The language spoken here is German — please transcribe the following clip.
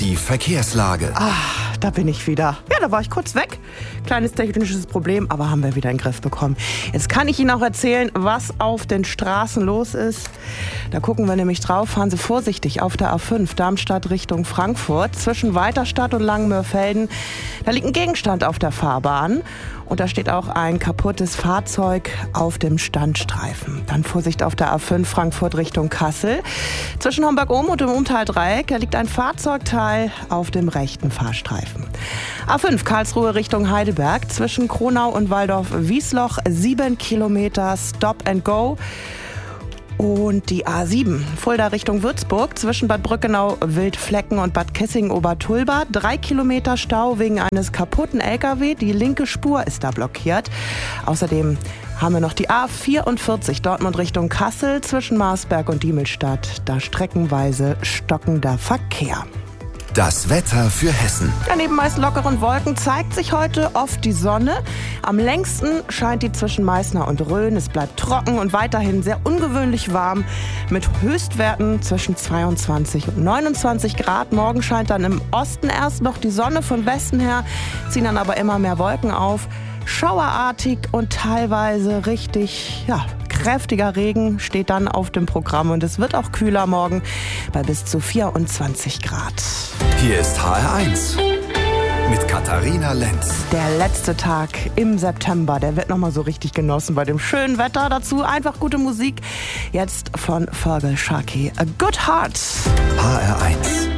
Die Verkehrslage. Da bin ich wieder. Ja, da war ich kurz weg. Kleines technisches Problem, aber haben wir wieder in den Griff bekommen. Jetzt kann ich Ihnen auch erzählen, was auf den Straßen los ist. Da gucken wir nämlich drauf. Fahren Sie vorsichtig auf der A5 Darmstadt Richtung Frankfurt. Zwischen Weiterstadt und Langenmörfelden. Da liegt ein Gegenstand auf der Fahrbahn. Und da steht auch ein kaputtes Fahrzeug auf dem Standstreifen. Dann Vorsicht auf der A5 Frankfurt Richtung Kassel. Zwischen Homberg-Ohm und dem Umtaldreieck, da liegt ein Fahrzeugteil auf dem rechten Fahrstreifen. A5 Karlsruhe Richtung Heidelberg. Zwischen Kronau und Waldorf-Wiesloch 7 Kilometer Stop and Go. Und die A7 Fulda Richtung Würzburg zwischen Bad Brückenau, Wildflecken und Bad Kissingen-Obertulba 3 Kilometer Stau wegen eines kaputten LKW. Die linke Spur ist da blockiert. Außerdem haben wir noch die A44 Dortmund Richtung Kassel zwischen Marsberg und Diemelstadt. Da streckenweise stockender Verkehr. Das Wetter für Hessen. Ja, neben meist lockeren Wolken zeigt sich heute oft die Sonne. Am längsten scheint die zwischen Meißner und Rhön. Es bleibt trocken und weiterhin sehr ungewöhnlich warm mit Höchstwerten zwischen 22 und 29 Grad. Morgen scheint dann im Osten erst noch die Sonne, von Westen her ziehen dann aber immer mehr Wolken auf. Schauerartig und teilweise richtig, kräftiger Regen steht dann auf dem Programm und es wird auch kühler morgen bei bis zu 24 Grad. Hier ist HR1 mit Katharina Lenz. Der letzte Tag im September, der wird nochmal so richtig genossen bei dem schönen Wetter. Dazu einfach gute Musik. Jetzt von Fergal Sharkey, A Good Heart. HR1.